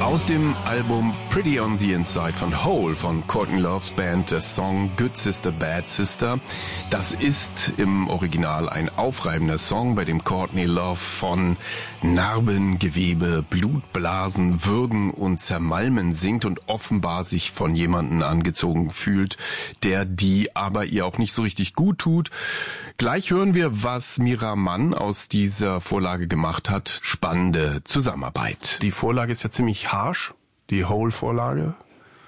Aus dem Album Pretty on the Inside von Hole von Courtney Love's Band, der Song Good Sister Bad Sister. Das ist im Original ein aufreibender Song, bei dem Courtney Love von Narben, Gewebe, Blutblasen, Würgen und Zermalmen singt und offenbar sich von jemandem angezogen fühlt, der die aber ihr auch nicht so richtig gut tut. Gleich hören wir, was Mira Mann aus dieser Vorlage gemacht hat. Spannende Zusammenarbeit. Die Vorlage ist ja ziemlich harsh, die Hole-Vorlage.